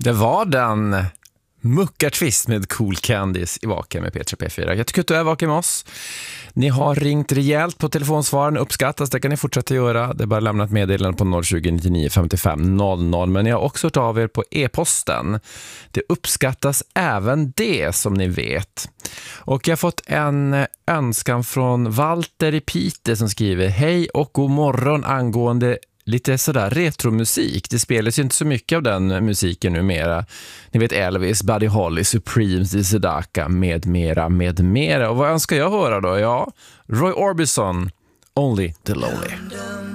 Det var den Muckartvist med Cool Candies i Vaken med P3 P4. Jag tycker att du är vaken med oss. Ni har ringt rejält på telefonsvaren, uppskattas, det kan ni fortsätta göra. Det är bara att lämna ett meddelande på 020 99 55 00. Men ni har också hört av er på e-posten. Det uppskattas även det, som ni vet. Och jag har fått en önskan från Walter i Piteå som skriver: hej och god morgon angående lite sådär retromusik. Det spelas ju inte så mycket av den musiken numera. Ni vet Elvis, Buddy Holly, Supremes, The Sedaka med mera, med mera. Och vad önskar jag höra då? Ja, Roy Orbison, Only the Lonely.